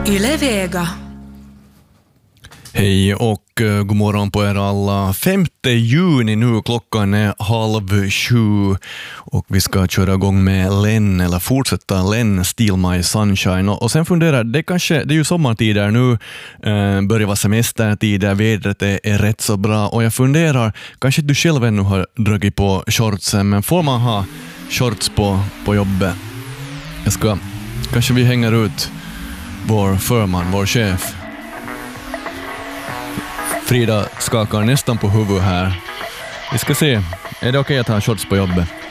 Yle Vega. Hej och god morgon på er alla. 5 juni nu, klockan är 6:30 och vi ska köra igång med Len, eller fortsätta Len, Steal My Sunshine. Och sen funderar, det är ju sommartider nu, börjar vara semestertider, vädret är rätt så bra och jag funderar, kanske du själv ännu har dragit på shortsen, men får man ha shorts på jobbet? Kanske vi hänger ut vår förman, vår chef. Frida skakar nästan på huvudet här. Vi ska se, är det okej att ha shorts på jobbet?